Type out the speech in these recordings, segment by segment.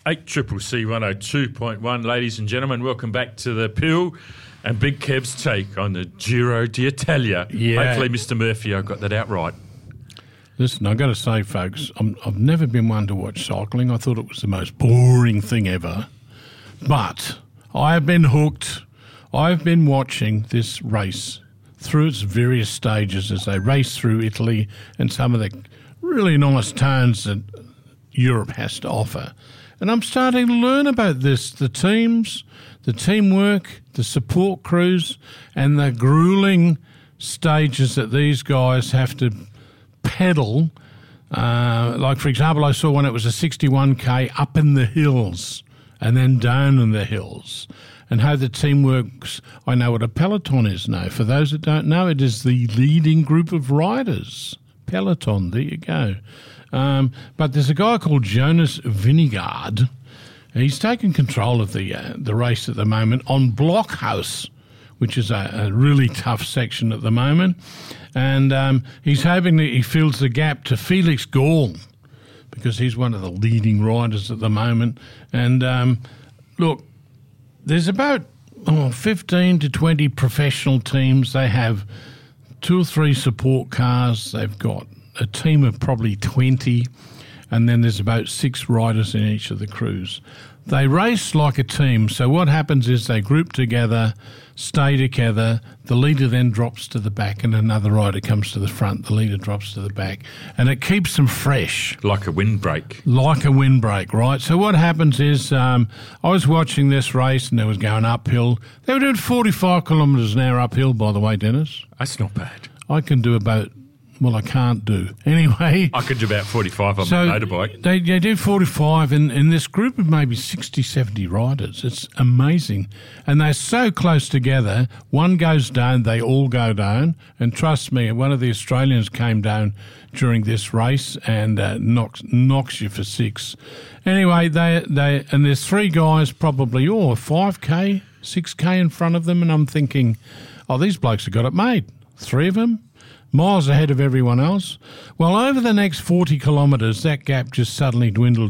8CCC 102.1. Ladies and gentlemen, welcome back to the Pill and Big Kev's take on the Giro d'Italia. Yeah. Hopefully, Mr. Murphy, I got that out right. Listen, I've got to say, folks, I've never been one to watch cycling. I thought it was the most boring thing ever. But I have been hooked. I've been watching this race through its various stages as they race through Italy and some of the really nice towns that Europe has to offer. And I'm starting to learn about this, the teams, the teamwork, the support crews, and the gruelling stages that these guys have to pedal. Like, for example, I saw one, it was a 61K up in the hills and then down in the hills. And how the team works, I know what a peloton is now. For those that don't know, it is the leading group of riders. Peloton, there you go. But there's a guy called Jonas Vingegaard. He's taken control of the race at the moment on Blockhouse, which is a really tough section at the moment. And he's hoping that he fills the gap to Felix Gall, because he's one of the leading riders at the moment. And look, there's about 15 to 20 professional teams. They have 2 or 3 support cars. They've got a team of probably 20, and then there's about 6 riders in each of the crews. They race like a team, so what happens is they group together, stay together, the leader then drops to the back and another rider comes to the front, the leader drops to the back, and it keeps them fresh. Like a windbreak. Like a windbreak, right? So what happens is I was watching this race and it was going uphill. They were doing 45 kilometres an hour uphill, by the way, Dennis. That's not bad. I can do about... Well, I can't do. Anyway. I could do about 45 on my motorbike. They do 45 in this group of maybe 60, 70 riders. It's amazing. And they're so close together. One goes down, they all go down. And trust me, one of the Australians came down during this race and knocks you for 6. Anyway, and there's 3 guys probably, 5K, 6K in front of them. And I'm thinking, these blokes have got it made. 3 of them. Miles ahead of everyone else. Well, over the next 40 kilometres, that gap just suddenly dwindled.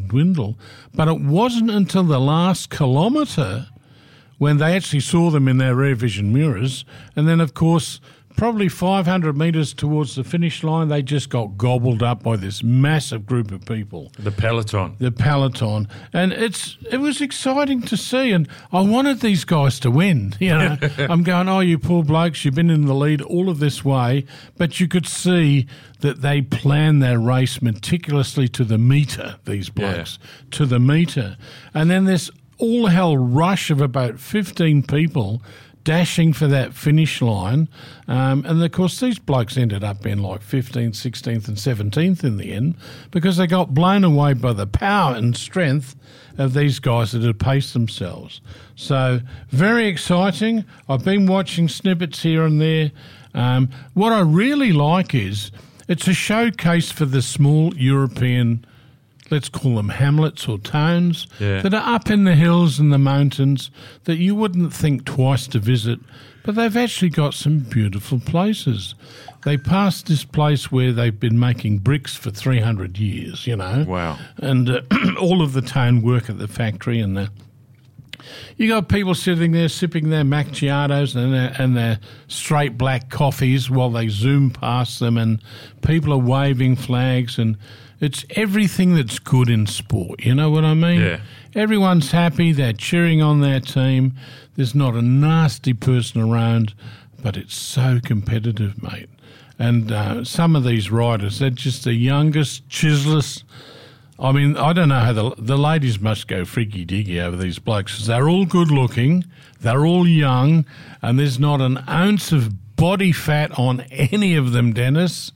But it wasn't until the last kilometre when they actually saw them in their rear vision mirrors. And then, of course, probably 500 metres towards the finish line, they just got gobbled up by this massive group of people. The peloton. And it was exciting to see, and I wanted these guys to win. You know, I'm going, you poor blokes, you've been in the lead all of this way, but you could see that they planned their race meticulously to the metre, these blokes, to the metre. And then this all-hell rush of about 15 people dashing for that finish line. And, of course, these blokes ended up being like 15th, 16th and 17th in the end because they got blown away by the power and strength of these guys that had paced themselves. So, very exciting. I've been watching snippets here and there. What I really like is it's a showcase for the small European, let's call them hamlets or towns, that are up in the hills and the mountains that you wouldn't think twice to visit, but they've actually got some beautiful places. They passed this place where they've been making bricks for 300 years, you know. Wow. And all of the town work at the factory, and you got people sitting there sipping their macchiatos and their straight black coffees while they zoom past them, and people are waving flags, and it's everything that's good in sport, you know what I mean? Yeah. Everyone's happy, they're cheering on their team, there's not a nasty person around, but it's so competitive, mate. And some of these riders, they're just the youngest, chiselest. I mean, I don't know how the ladies must go freaky-diggy over these blokes, because they're all good-looking, they're all young, and there's not an ounce of body fat on any of them, Dennis.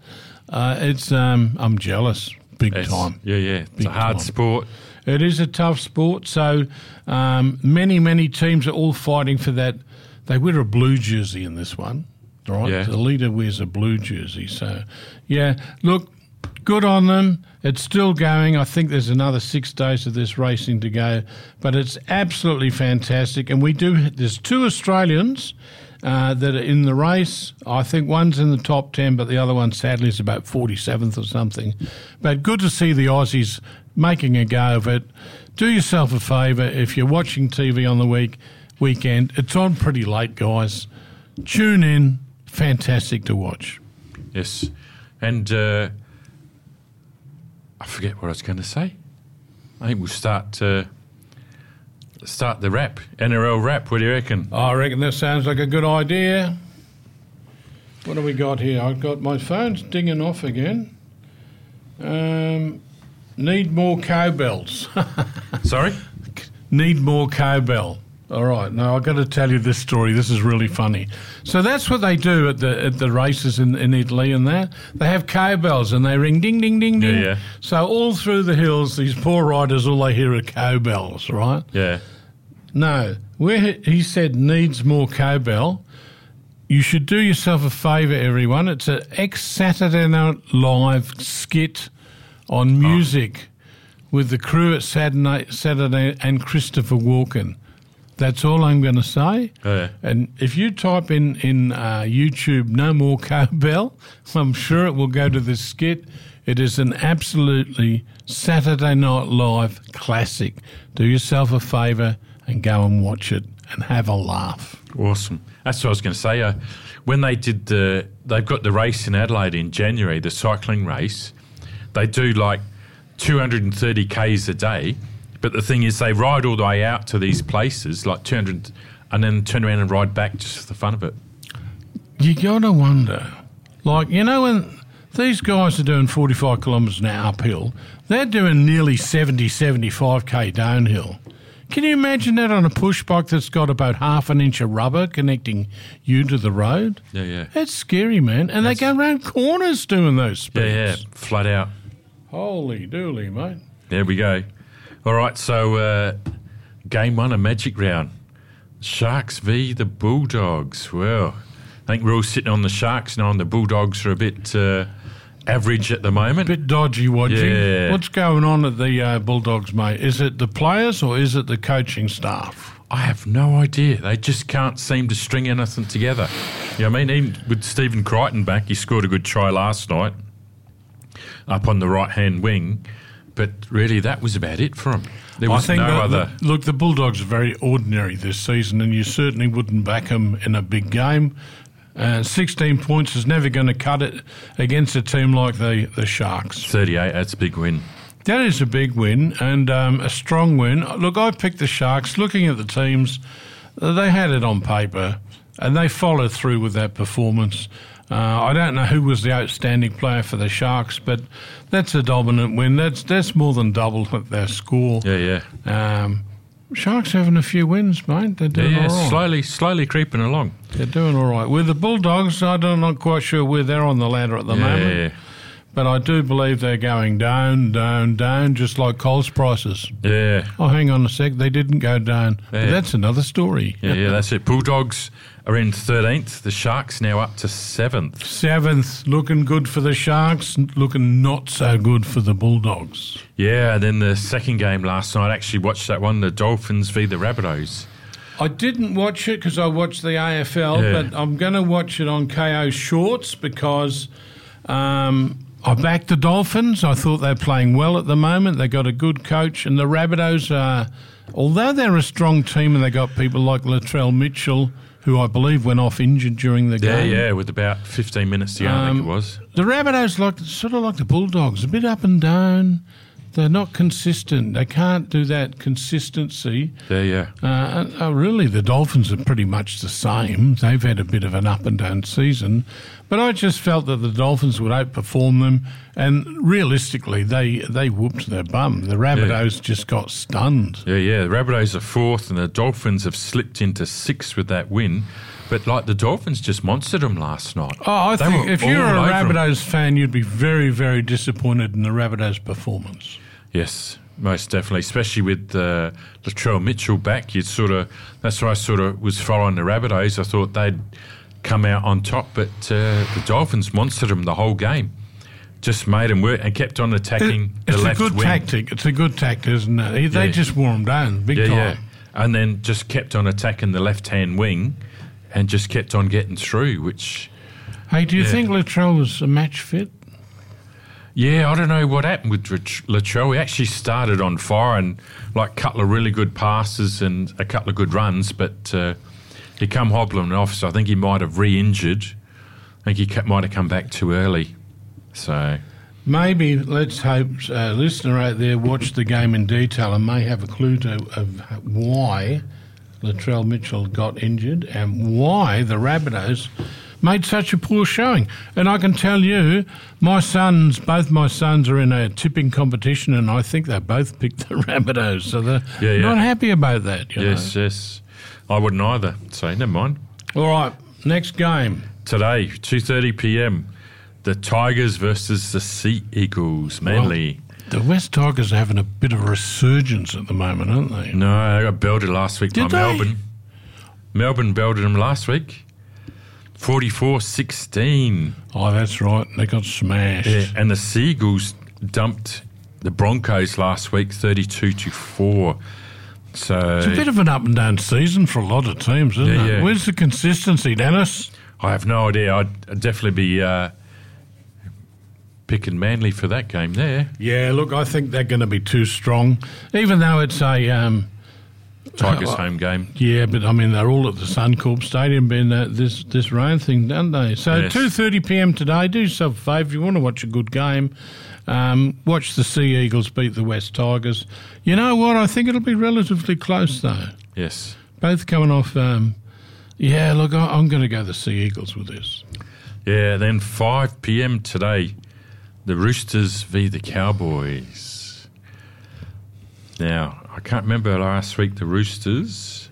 I'm jealous. Big time. Yeah. It's a hard sport. It is a tough sport. So many teams are all fighting for that. They wear a blue jersey in this one, right? Yeah. The leader wears a blue jersey. So, look, good on them. It's still going. I think there's another 6 days of this racing to go. But it's absolutely fantastic. And there's 2 Australians that are in the race. I think one's in the top 10, but the other one, sadly, is about 47th or something. But good to see the Aussies making a go of it. Do yourself a favour. If you're watching TV on the weekend, it's on pretty late, guys. Tune in. Fantastic to watch. Yes. And I forget what I was going to say. I think we'll start the wrap, NRL wrap. What do you reckon? I reckon that sounds like a good idea. What do we got here? I've got my phone's dinging off again. Need more cowbells. Sorry? Need more cowbell. All right. Now, I've got to tell you this story. This is really funny. So that's what they do at the races in Italy and that. They have cowbells and they ring ding, ding, ding, ding. Yeah. So all through the hills, these poor riders, all they hear are cowbells, right? Yeah. No. Where he said needs more cowbell, you should do yourself a favour, everyone. It's an ex-Saturday Night Live skit on music with the crew at Saturday and Christopher Walken. That's all I'm going to say. Oh, yeah. And if you type in YouTube "No More Cowbell," I'm sure it will go to this skit. It is an absolutely Saturday Night Live classic. Do yourself a favour and go and watch it and have a laugh. Awesome. That's what I was going to say. When they did they've got the race in Adelaide in January, the cycling race. They do like 230 Ks a day. But the thing is, they ride all the way out to these places, like 200, and then turn around and ride back just for the fun of it. You got to wonder, like, you know, when these guys are doing 45 kilometres an hour uphill, they're doing nearly 70, 75k downhill. Can you imagine that on a push bike that's got about half an inch of rubber connecting you to the road? Yeah. That's scary, man. And they go around corners doing those speeds. Yeah, flat out. Holy dooly, mate. There we go. All right, so game one, a magic round. Sharks v the Bulldogs. Well, I think we're all sitting on the Sharks now, and the Bulldogs are a bit average at the moment. Bit dodgy watching. Yeah. What's going on at the Bulldogs, mate? Is it the players or is it the coaching staff? I have no idea. They just can't seem to string anything together. You know what I mean? Even with Stephen Crichton back, he scored a good try last night up on the right-hand wing. But really, that was about it for him. There was no other... Look, the Bulldogs are very ordinary this season, and you certainly wouldn't back them in a big game. 16 points is never going to cut it against a team like the Sharks. 38, that's a big win. That is a big win and a strong win. Look, I picked the Sharks. Looking at the teams, they had it on paper, and they followed through with that performance. I don't know who was the outstanding player for the Sharks, but that's a dominant win. That's more than double their score. Yeah. Sharks having a few wins, mate. They're doing all right. Slowly creeping along. They're doing all right. With the Bulldogs, I'm not quite sure where they're on the ladder at the moment. But I do believe they're going down, just like coal's prices. Yeah. Oh, hang on a sec. They didn't go down. Yeah. But that's another story. Yeah, that's it. Bulldogs are in 13th. The Sharks now up to 7th. 7th. Looking good for the Sharks. Looking not so good for the Bulldogs. Yeah, and then the second game last night, I actually watched that one, the Dolphins v the Rabbitohs. I didn't watch it because I watched the AFL, but I'm going to watch it on KO Shorts because... I backed the Dolphins. I thought they're playing well at the moment. They got a good coach. And the Rabbitohs, although they're a strong team and they got people like Latrell Mitchell, who I believe went off injured during the game. Yeah, with about 15 minutes to go, I think it was. The Rabbitohs, sort of like the Bulldogs, a bit up and down. They're not consistent. They can't do that consistency. Yeah. Really, the Dolphins are pretty much the same. They've had a bit of an up and down season. But I just felt that the Dolphins would outperform them. And realistically, they whooped their bum. The Rabbitohs just got stunned. Yeah. The Rabbitohs are 4th and the Dolphins have slipped into 6th with that win. But, the Dolphins just monstered them last night. Oh, I think if you're a Rabbitohs fan, you'd be very, very disappointed in the Rabbitohs' performance. Yes, most definitely, especially with Latrell Mitchell back. That's why I sort of was following the Rabbitohs. I thought they'd come out on top, but the Dolphins monstered them the whole game. Just made them work and kept on attacking the left wing. It's a good tactic, isn't it? They just wore them down big time. Yeah, and then just kept on attacking the left-hand wing and just kept on getting through, which... Hey, do you think Latrell was a match fit? Yeah, I don't know what happened with Latrell. He actually started on fire and like a couple of really good passes and a couple of good runs, but he come hobbling off, so I think he might have re-injured. I think he might have come back too early. So maybe let's hope a listener out there watched the game in detail and may have a clue of why Latrell Mitchell got injured and why the Rabbitohs made such a poor showing. And I can tell you, both my sons are in a tipping competition, and I think they both picked the Rabbitohs, so they're not happy about that. Yes. I wouldn't either, so never mind. All right, next game. Today, 2:30 p.m, the Tigers versus the Sea Eagles, Manly. Well, the West Tigers are having a bit of a resurgence at the moment, aren't they? No, they got belted last week by Melbourne. Melbourne belted them last week. 44-16. Oh, that's right. They got smashed. Yeah, and the Sea Eagles dumped the Broncos last week 32-4. So it's a bit of an up and down season for a lot of teams, isn't it? Yeah. Where's the consistency, Dennis? I have no idea. I'd definitely be picking Manly for that game there. Yeah, look, I think they're going to be too strong, even though it's a Tigers home game. Yeah, but I mean they're all at the Suncorp Stadium being this rain thing, don't they? So Yes. 2:30 p.m. today. Do yourself a favour if you want to watch a good game. Watch the Sea Eagles beat the West Tigers. You know what? I think it'll be relatively close though. Yes. Both coming off. Yeah, look, I'm going to go the Sea Eagles with this. Yeah. Then 5 p.m. today, the Roosters v the Cowboys. Now, I can't remember last week the Roosters.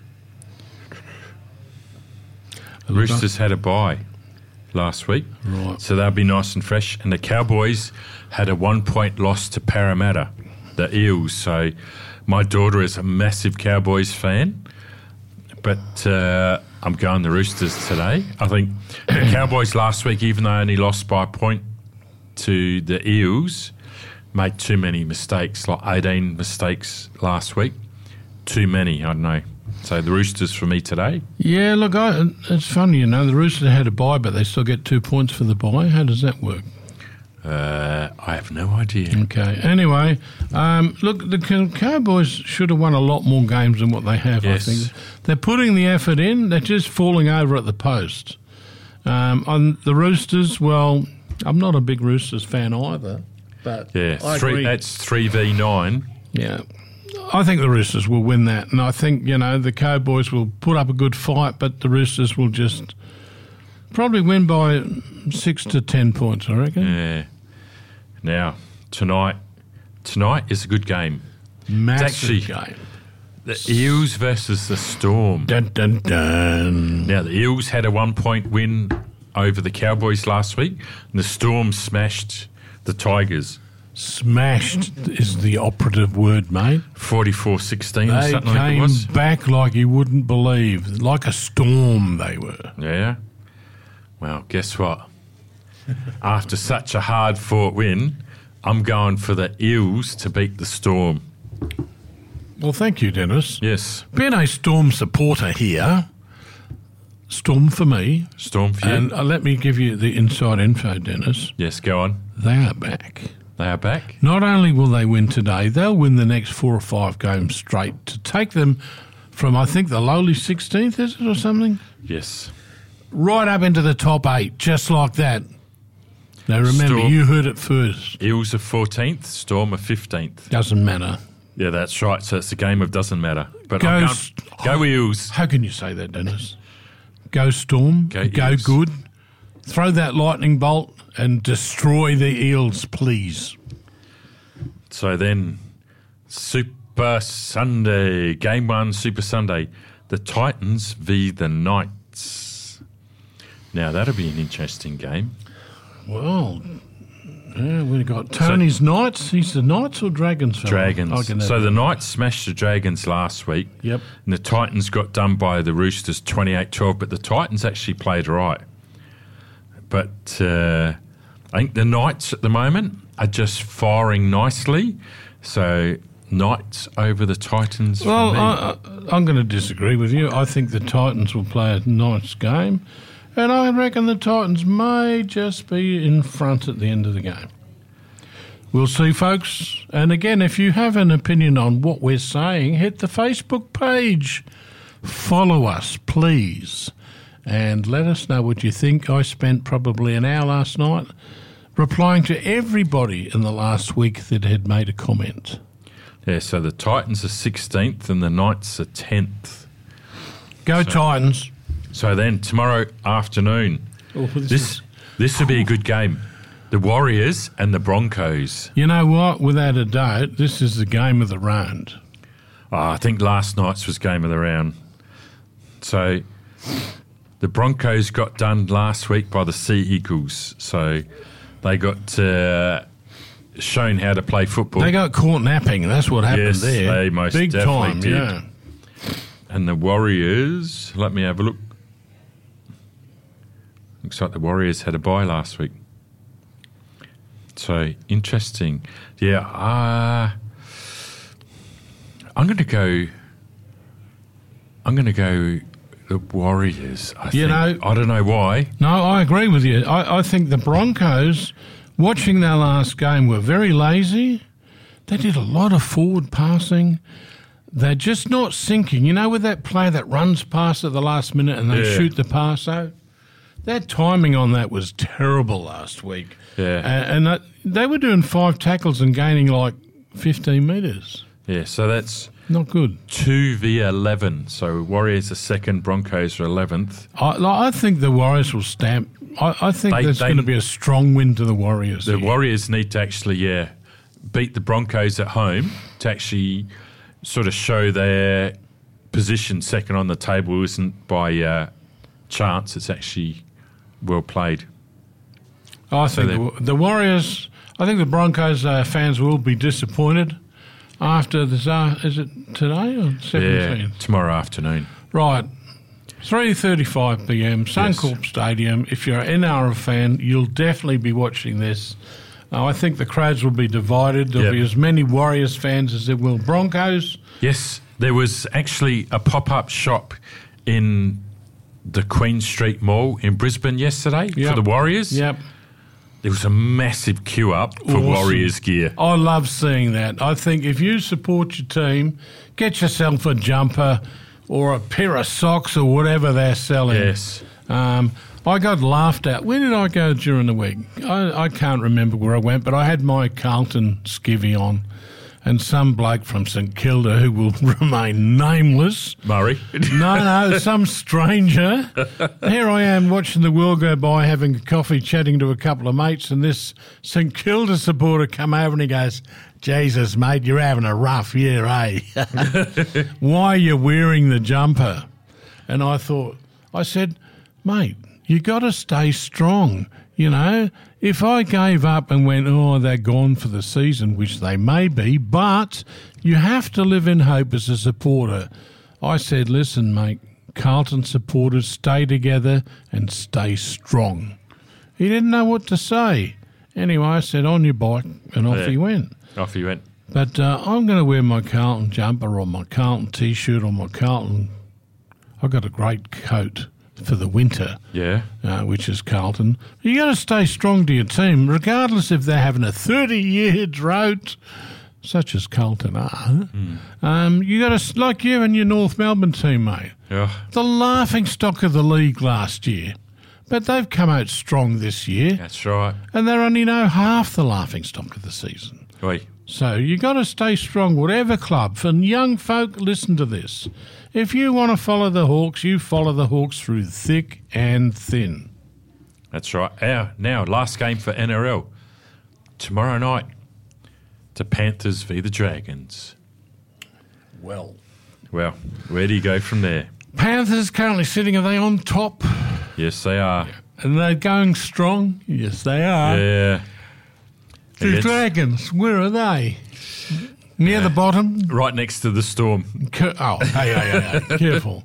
The Roosters had a bye last week. Right. So they'll be nice and fresh. And the Cowboys had a 1-point loss to Parramatta, the Eels. So my daughter is a massive Cowboys fan. But I'm going the Roosters today. I think the Cowboys last week, even though they only lost by a point to the Eels, made too many mistakes, like 18 mistakes last week. Too many, I don't know. So the Roosters for me today. Yeah, look, it's funny, you know, the Roosters had a bye, but they still get 2 points for the bye. How does that work? I have no idea. Okay. Anyway, look, the Cowboys should have won a lot more games than what they have, Yes. I think. They're putting the effort in. They're just falling over at the post. On the Roosters, well, I'm not a big Roosters fan either. But Yeah, I agree. that's 3v9. Yeah. I think the Roosters will win that. And I think, you know, the Cowboys will put up a good fight, but the Roosters will just probably win by 6 to 10 points, I reckon. Yeah. Now, tonight is a good game. Massive actually- game. The Eels versus the Storm. Dun, dun, dun. Now, the Eels had a 1-point win over the Cowboys last week, and the Storm smashed the Tigers. Smashed is the operative word, mate. 44-16 or They something like it came was. back like you wouldn't believe. Like a storm they were. Yeah. Well, guess what? After such a hard-fought win, I'm going for the Eels to beat the Storm. Well, thank you, Dennis. Yes. Being a Storm supporter here, Storm for me. Storm for you. And let me give you the inside info, Dennis. Yes, go on. They are back. They are back. Not only will they win today, they'll win the next 4 or 5 games straight to take them from, I think, the lowly 16th, is it, or something? Yes. Right up into the top 8, just like that. Now, remember, Storm. you heard it first. Eels are 14th, Storm are 15th. Doesn't matter. Yeah, that's right. So it's a game of doesn't matter. But Go go Eels. How can you say that, Dennis? Go Storm. Go Go Eels. good. Throw that lightning bolt and destroy the Eels, please. So then, Super Sunday, Game 1, Super Sunday. The Titans v the Knights. Now, that'll be an interesting game. Well, yeah, we've got Tony's Knights. He's the Knights or Dragons fella? I Dragons. can So have the that. Knights smashed the Dragons last week. Yep. And the Titans got done by the Roosters 28-12, but the Titans actually played right. But I think the Knights at the moment are just firing nicely. So Knights over the Titans Well, for me. I'm going to disagree with you. I think the Titans will play a nice game, and I reckon the Titans may just be in front at the end of the game. We'll see, folks. And again, if you have an opinion on what we're saying, hit the Facebook page. Follow us, please. And let us know what you think. I spent probably an hour last night replying to everybody in the last week that had made a comment. Yeah, so the Titans are 16th and the Knights are 10th. Go Titans. So then tomorrow afternoon, Oh, this will be a good game. The Warriors and the Broncos. You know what? Without a doubt, this is the game of the round. Oh, I think last night's was game of the round. So the Broncos got done last week by the Sea Eagles. So they got shown how to play football. They got caught napping. That's what happened Yes, there. they most Big definitely time, did. yeah. And the Warriors, let me have a look. Looks like the Warriors had a bye last week. So, interesting. Yeah, I'm going to go the Warriors, I think. know- I don't know why. No, I agree with you. I think the Broncos, watching their last game, were very lazy. They did a lot of forward passing. They're just not sinking. You know, with that player that runs past at the last minute and they Yeah. shoot the pass out? That timing on that was terrible last week. Yeah. And they were doing 5 tackles and gaining like 15 metres. Yeah, so that's Not good. 2v11. So Warriors are second, Broncos are 11th. I think the Warriors will stamp. I think there's going to be a strong win to the Warriors. The here. Warriors need to actually, beat the Broncos at home to actually sort of show their position second on the table isn't by chance. It's actually well played. I think the Warriors. I think the Broncos fans will be disappointed after this. Is it today or 17? Yeah, tomorrow afternoon. Right, 3:35 p.m. Suncorp Stadium. If you're an NRL fan, you'll definitely be watching this. I think the crowds will be divided. There'll be as many Warriors fans as there will Broncos. Yes, there was actually a pop-up shop in the Queen Street Mall in Brisbane yesterday for the Warriors. Yep. There was a massive queue up for Awesome. Warriors gear. I love seeing that. I think if you support your team, get yourself a jumper or a pair of socks or whatever they're selling. Yes. I got laughed at. Where did I go during the week? I can't remember where I went, but I had my Carlton skivvy on, and some bloke from St Kilda who will remain nameless. Murray. No, some stranger. Here I am watching the world go by, having a coffee, chatting to a couple of mates, and this St Kilda supporter come over and he goes, "Jesus, mate, you're having a rough year, eh? Why are you wearing the jumper?" And I said, "Mate, you got to stay strong. You know, if I gave up and went, oh, they're gone for the season, which they may be, but you have to live in hope as a supporter." I said, "Listen, mate, Carlton supporters, stay together and stay strong." He didn't know what to say. Anyway, I said, "On your bike," and off he went. Off he went. But I'm going to wear my Carlton jumper or my Carlton T-shirt or my Carlton. I've got a great coat for the winter, which is Carlton. You got to stay strong to your team, regardless if they're having a 30-year drought, such as Carlton are. You got to, like you and your North Melbourne team, mate. Yeah. The laughing stock of the league last year, but they've come out strong this year, That's right. and they're only half the laughing stock of the season. Oi. So you got to stay strong, whatever club. For young folk, listen to this. If you want to follow the Hawks, you follow the Hawks through thick and thin. That's right. Now, last game for NRL. Tomorrow night, the Panthers v the Dragons. Well, Well, where do you go from there? Panthers currently sitting, are they on top? Yes, they are. And they're going strong? Yes, they are. Yeah. The Against- Dragons, where are they? Near the bottom? Right next to the Storm. Hey, careful.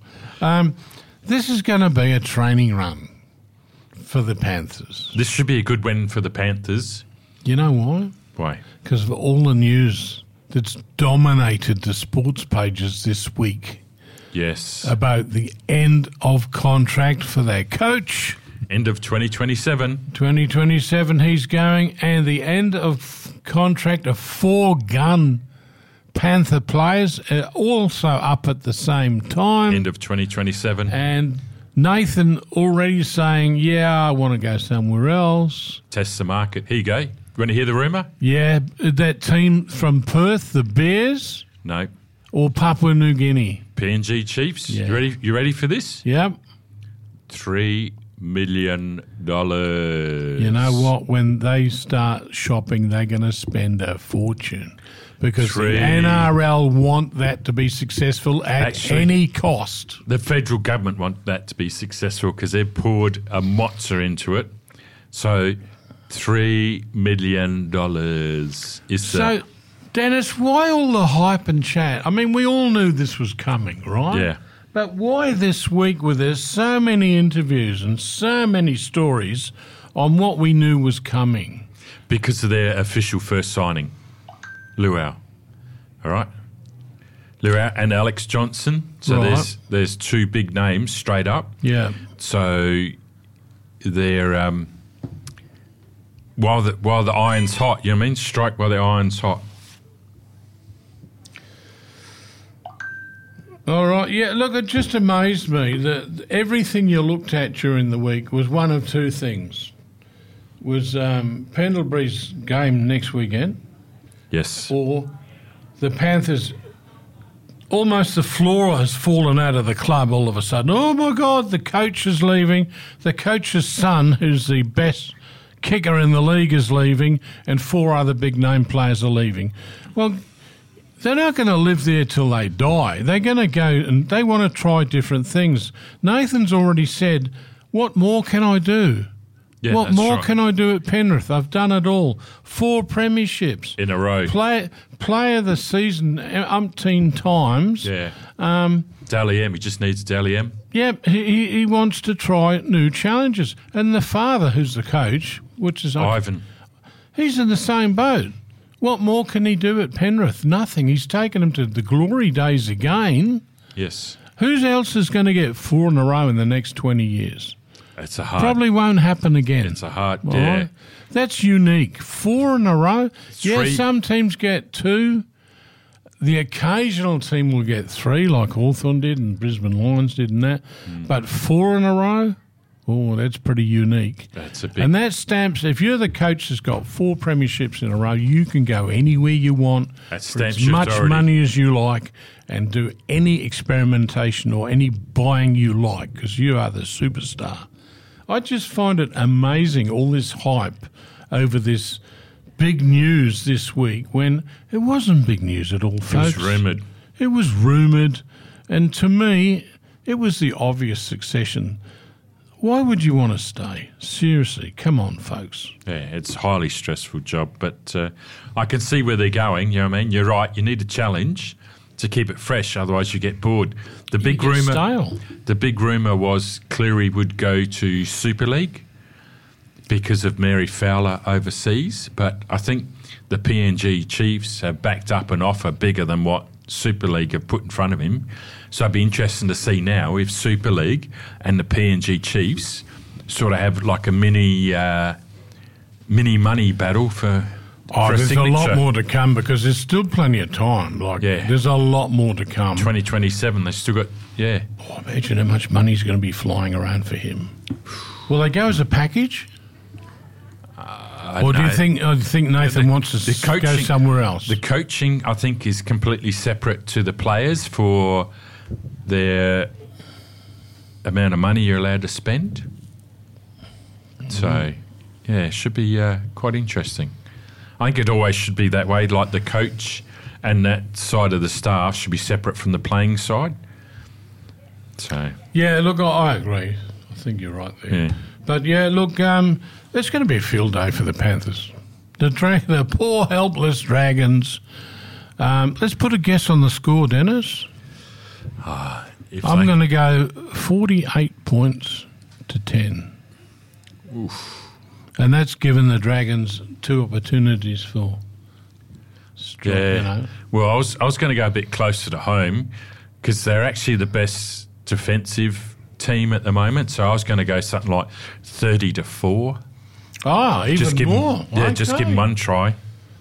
This is going to be a training run for the Panthers. This should be a good win for the Panthers. You know why? Why? Because of all the news that's dominated the sports pages this week Yes. about the end of contract for their coach. End of 2027. 2027 he's going, and the end of contract of 4 gun Panther players, also up at the same time. End of 2027. And Nathan already saying, I want to go somewhere else. Test the market. Here you go. You want to hear the rumour? Yeah, that team from Perth, the Bears, No. or Papua New Guinea. PNG Chiefs. Yeah. You ready for this? Yep. $3 million. You know what? When they start shopping, they're going to spend a fortune because the NRL want that to be successful at any cost. The federal government want that to be successful because they've poured a mozza into it. So $3 million is so. Dennis, why all the hype and chat? I mean, we all knew this was coming, right? Yeah. But why this week where there's so many interviews and so many stories on what we knew was coming? Because of their official first signing, Luau. All right? Luau and Alex Johnson. So Right. there's 2 big names straight up. Yeah. So they're while the iron's hot, you know what I mean? Strike while the iron's hot. All right. Yeah, look, it just amazed me that everything you looked at during the week was one of 2 things. Was Pendlebury's game next weekend, Yes. or the Panthers, almost the floor has fallen out of the club all of a sudden. Oh, my God, the coach is leaving. The coach's son, who's the best kicker in the league, is leaving, and 4 other big-name players are leaving. Well, they're not going to live there till they die. They're going to go and they want to try different things. Nathan's already said, what more can I do? Yeah, what that's more right. can I do at Penrith? I've done it all. 4 premierships. In a row. Player of the season umpteen times. Yeah. Dally M. He just needs Dally M. Yep, he wants to try new challenges. And the father, who's the coach, which is Ivan. he's in the same boat. What more can he do at Penrith? Nothing. He's taken him to the glory days again. Yes. Who else is going to get 4 in a row in the next 20 years? It's a hard. Probably won't happen again. It's a hard. All Yeah. right? That's unique. 4 in a row. Yeah, 3. some teams get 2. The occasional team will get 3, like Hawthorn did and Brisbane Lions did and that. But 4 in a row, that's pretty unique. That's a big. And that stamps, if you're the coach that's got 4 premierships in a row, you can go anywhere you want That for stamps as your much authority. money as you like and do any experimentation or any buying you like because you are the superstar. I just find it amazing, all this hype over this big news this week when it wasn't big news at all, It folks. was rumoured. It was rumoured, and to me, it was the obvious succession. Why would you want to stay? Seriously, come on, folks. Yeah, it's a highly stressful job, but I can see where they're going. You know what I mean? You're right. You need a challenge to keep it fresh, otherwise you get bored. The big get rumour. stale. The big rumour was Cleary would go to Super League because of Mary Fowler overseas, but I think the PNG Chiefs have backed up an offer bigger than what Super League have put in front of him. So it'd be interesting to see now if Super League and the PNG Chiefs sort of have like a mini money battle for a There's signature. a lot more to come because there's still plenty of time. There's a lot more to come. 2027, they still got, yeah. Imagine how much money's going to be flying around for him. Will they go as a package? Or do you think Nathan wants to go somewhere else? The coaching, I think, is completely separate to the players for their amount of money you're allowed to spend. So, yeah, it should be quite interesting. I think it always should be that way, like the coach and that side of the staff should be separate from the playing side. So, Yeah, look, I agree. I think you're right there. yeah. But, yeah, look, it's going to be a field day for the Panthers. The poor, helpless Dragons. Let's put a guess on the score, Dennis. If I'm they- going to go 48 points to 10. Oof. And that's given the Dragons 2 opportunities for strike, Yeah. Well, I was going to go a bit closer to home because they're actually the best defensive team at the moment. So I was going to go something like 30-4. Even Just give more. them, just give them Okay. one try.